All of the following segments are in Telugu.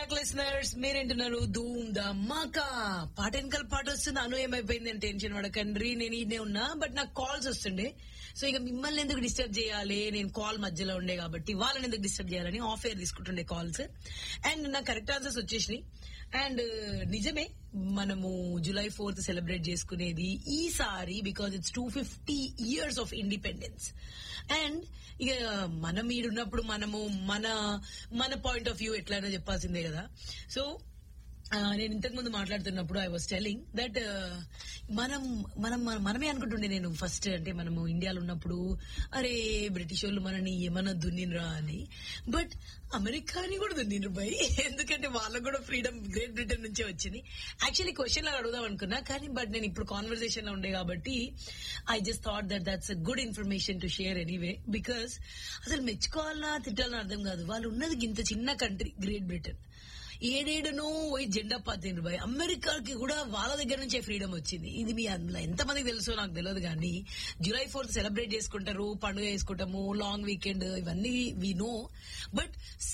బ్యాక్ లిసనర్స్, మీరేంటున్నారు ధూమ్ ధమాకా. పాట వెనకాల పాట వస్తుంది. అను ఏమైపోయింది అని టెన్షన్ పడకండి, నేను ఈయనే ఉన్నా. బట్ నాకు కాల్స్ వస్తుండే, సో ఇక మిమ్మల్ని ఎందుకు డిస్టర్బ్ చేయాలి, నేను కాల్ మధ్యలో ఉండే కాబట్టి వాళ్ళని ఎందుకు డిస్టర్బ్ చేయాలని ఆఫ్ ఎయిర్ తీసుకుంటుండే కాల్స్. అండ్ నాకు కరెక్ట్ ఆన్సర్స్ వచ్చేసినాయి. అండ్ నిజమే, మనము July 4th సెలబ్రేట్ చేసుకునేది ఈసారి because it's 250 years of independence. And ఇక మనం ఈడున్నప్పుడు మనము మన పాయింట్ ఆఫ్ వ్యూ ఎట్లయినా చెప్పాల్సిందే కదా. సో నేను ఇంతకు ముందు మాట్లాడుతున్నప్పుడు ఐ వాస్ టెలింగ్ దట్ మనమే అనుకుంటుండే, నేను ఫస్ట్ అంటే మనము ఇండియాలో ఉన్నప్పుడు అరే బ్రిటిష్ వాళ్ళు మనని ఏమన్నా దున్నినరా అని. బట్ అమెరికాని కూడా దున్నినరు బై, ఎందుకంటే వాళ్ళకు కూడా ఫ్రీడమ్ గ్రేట్ బ్రిటన్ నుంచే వచ్చింది. యాక్చువల్లీ క్వశ్చన్ లాగా అడుగుదాం అనుకున్నా కానీ బట్ నేను ఇప్పుడు కాన్వర్సేషన్ లో ఉండే కాబట్టి I just thought that's a good information to share anyway. Because అసలు మెచ్చుకోవాలన్నా తిట్టాలన్నా అర్థం కాదు. వాళ్ళు ఉన్నది ఇంత చిన్న కంట్రీ గ్రేట్ బ్రిటన్, ఏడేడునో పోయి జెండా పాతిండ్రు బాయ్. అమెరికాకి కూడా వాళ్ళ దగ్గర నుంచే ఫ్రీడమ్ వచ్చింది. ఇది మీ అందులో ఎంతమందికి తెలుసో నాకు తెలియదు కానీ July 4th సెలబ్రేట్ చేసుకుంటారు, పండుగ చేసుకుంటాము, లాంగ్ వీకెండ్, ఇవన్నీ వి నో. బట్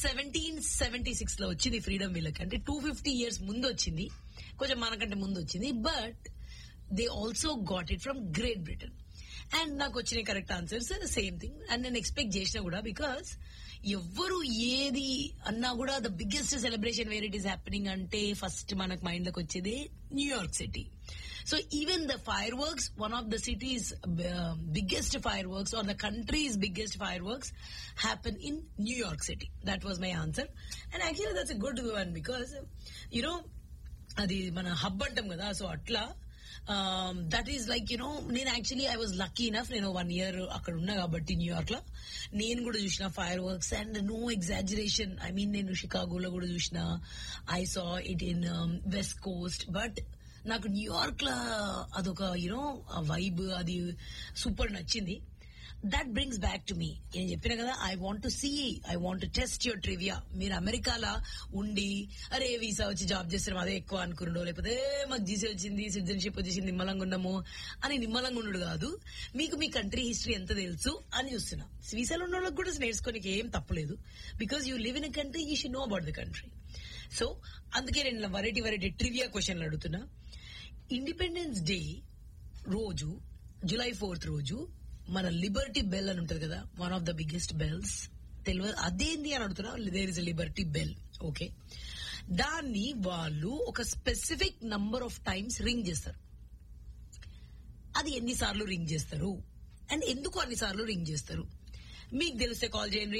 1776 లో వచ్చింది ఫ్రీడమ్ వీళ్ళకి, అంటే 250 years ముందు వచ్చింది, కొంచెం మనకంటే ముందు వచ్చింది. But they also got it from great Britain. And నాకు వచ్చిన correct answers same thing. And నేను ఎక్స్పెక్ట్ చేసిన కూడా, బికాస్ ఎవ్వరు ఏది అన్నా కూడా the biggest celebration wear it is happening అంటే ఫస్ట్ మనకు మైండ్ లోకి వచ్చేది New York city. So even the fire works, one of the cities biggest fire works are the countries biggest fire works happen in New York city. That was my answer. And actually that's a good one because you know అది మన హబ్ అంటాం కదా. సో అట్లా దట్ ఈస్ లైక్ యునో, నేను actually I was lucky enough, నేను 1 year అక్కడ ఉన్నా కాబట్టి న్యూయార్క్ లో నేను కూడా చూసిన fire works. And no exaggeration, I mean నేను షికాగోలో కూడా చూసిన, I saw it in west Coast. But నాకు న్యూయార్క్ లో అదొక యునో వైబ్, అది సూపర్ నచ్చింది. That brings back to me, నేను చెప్పిన కదా, I want to test your trivia. మీరు అమెరికాలో ఉండి అరే వీసా వచ్చి జాబ్ చేస్తారు అదే ఎక్కువ అనుకున్నాడు, లేకపోతే మాకు జీసీ వచ్చింది, సిటిజన్షిప్ వచ్చేసింది, నిమ్మలంగా ఉన్నాము అని నిమ్మలంగా ఉండడు కాదు, మీకు మీ కంట్రీ హిస్టరీ ఎంత తెలుసు అని చూస్తున్నా. వీసాలో ఉన్న వాళ్ళకి కూడా నేర్చుకోనికి ఏం తప్పలేదు, because you live in a country, you should know about the country. So అందుకే నేను వెరైటీ ట్రివియా క్వశ్చన్లు అడుగుతున్నా. ఇండిపెండెన్స్ డే రోజు July 4th రోజు మన లిబర్టీ బెల్ అని ఉంటది కదా, one of the biggest bells, తెలియదు అదేంది అని అడుగుతున్నా. There is Liberty bell, okay. దాన్ని వాళ్ళు ఒక specific number of times ring చేస్తారు. అది ఎన్నిసార్లు రింగ్ చేస్తారు అండ్ ఎందుకు అన్నిసార్లు రింగ్ చేస్తారు మీకు తెలిస్తే కాల్ చేయండి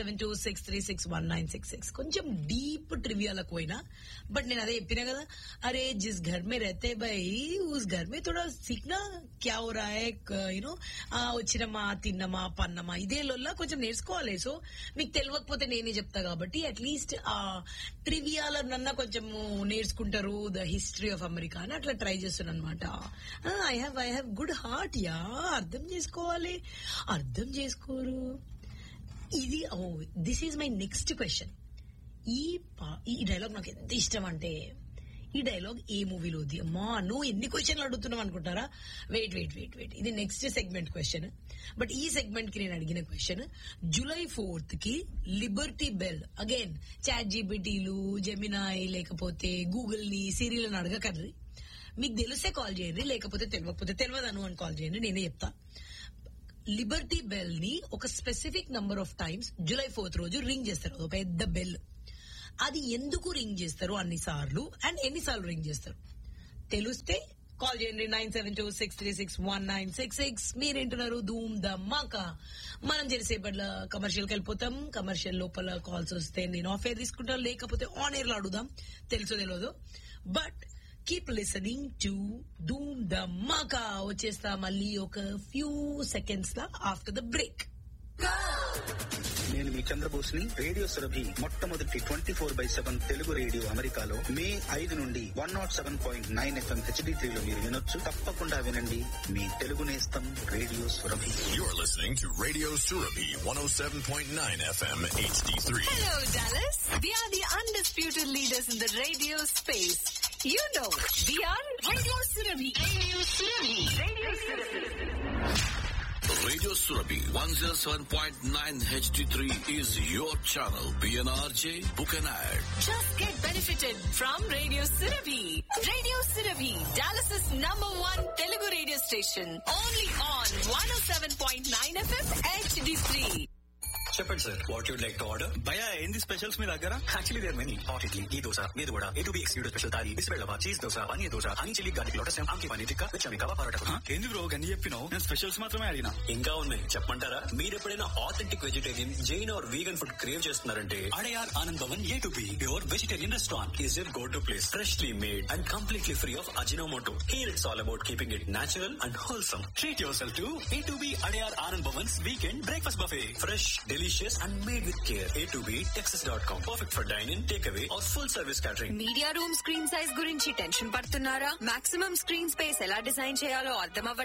9726361966. కొంచెం డీప్ ట్రివియాలకు పోయినా, బట్ నేను అదే చెప్పినా కదా, అరే జిస్ ఘర్ మే रहते भाई उस घर में थोड़ा सीखना क्या हो रहा है, యూనో వచ్చినమా తిన్నమా పన్నమా ఇదే లొల్లా కొంచెం నేర్చుకోవాలి. సో మీకు తెలియకపోతే నేనే చెప్తా కాబట్టి అట్లీస్ట్ ఆ ట్రివియాలన్నా కొంచెం నేర్చుకుంటారు ద హిస్టరీ ఆఫ్ అమెరికా అని అట్లా ట్రై చేస్తున్నాను అనమాట. I have good heart yeah, అర్థం చేసుకోవాలి, అర్థం చేసుకోరు. ఇది this is my next question. ఈ డైలాగ్ నాకు ఎంత ఇష్టం అంటే, ఈ డైలాగ్ ఏ మూవీలోది అమ్మా, నువ్వు ఎన్ని క్వశ్చన్లు అడుగుతున్నావు అనుకుంటారా? వెయిట్, ఇది నెక్స్ట్ సెగ్మెంట్ క్వశ్చన్. బట్ ఈ సెగ్మెంట్ కి నేను అడిగిన క్వశ్చన్, July 4th కి Liberty bell, again chat జీపీటీలు, Gemini లేకపోతే గూగుల్ ని, సిరీలు అని అడగకర్రి. మీకు తెలిస్తే కాల్ చేయండి, లేకపోతే తెలియదను అని కాల్ చేయండి, నేనే చెప్తా. లిబర్టీ బెల్ ని ఒక specific number of times July 4th రోజు రింగ్ చేస్తారు, ఒక పెద్ద బెల్. అది ఎందుకు రింగ్ చేస్తారు అన్నిసార్లు అండ్ ఎన్నిసార్లు రింగ్ చేస్తారు తెలిస్తే కాల్ చేయండి 9726361966. మీరేంటున్నారు ధూమ్ ధమాకా. మనం చేసేపట్ల కమర్షియల్కి వెళ్ళిపోతాం, కమర్షియల్ లోపల కాల్స్ వస్తే నేను ఆఫ్ ఎయిర్ తీసుకుంటాను, లేకపోతే ఆన్ ఎయిర్ లో అడుగుదాం, తెలుసో తెలియదు. బట్ కీప్ లిసనింగ్ టు ధూమ్ ధమాకా. వచ్చేస్తా మళ్ళీ ఒక few seconds law after the break. నేను మీ చంద్రబోస్ని. రేడియో సురభి మొట్టమొదటి 24/7 తెలుగు రేడియో అమెరికాలో May 5 నుండి 107.9 FM HD3 లో మీరు వినొచ్చు. తప్పకుండా వినండి, మీ తెలుగు నేస్తం radio Surabhi. You're listening to Radio Surabhi 107.9 FM HD3. Hello Dallas, we are the undisputed leaders in the radio space. You know, we are Radio Surabhi. Radio Surabhi 107.9 HD3 is your channel. PNRJ, book an ad. Just get benefited from Radio Surabhi. Radio Surabhi, Dallas's #1 Telugu radio station. Only on 107.9 FM HD3. చెప్పండి sir, what you'd like to order? భయ ఏంది స్పెషల్స్ మీ దగ్గర? Actually there many. Hot idli, ఘీ దోస, మీరు కూడా A2B excluded special thali, బిస్బెల్లవా, cheese dosa, paneer dosa, honey chilli garlic lotus, ఆమ్కి paneer tikka, విచమి kebab parotta. ఏంది బ్రో గన్ని చెప్పినావు? నేను స్పెషల్స్ మాత్రమే అడిగినా. ఇంకా ఉన్నాయి చెప్పమంటారా? మీరు ఎప్పుడైనా authentic vegetarian, Jain are vegan food crave చేస్తున్నారంటే Adyar Anand Bhavan A2B pure vegetarian restaurant is your go to place. Freshly made and completely free of Ajinomoto. Here it's all about keeping it natural and wholesome. Treat your self to A2B Adyar Anand Bhavan's weekend breakfast buffet. Fresh, delicious and made with care. A2BTexas.com. Perfect for dine-in, takeaway or full service catering. Media room screen size గురించి టెన్షన్ పడుతున్నారా? మాక్సిమం స్క్రీన్ స్పేస్ ఎలా డిజైన్ చేయాలో అర్థం